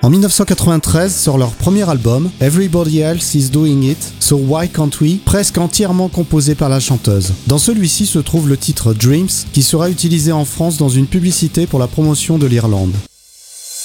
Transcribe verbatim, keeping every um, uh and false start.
En dix-neuf cent quatre-vingt-treize sort leur premier album, Everybody Else Is Doing It, So Why Can't We, presque entièrement composé par la chanteuse. Dans celui-ci se trouve le titre Dreams, qui sera utilisé en France dans une publicité pour la promotion de l'Irlande.